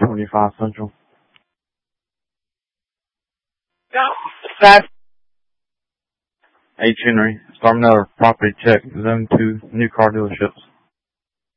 25 Central. Five. H. Henry, start another property check, Zone 2, new car dealerships.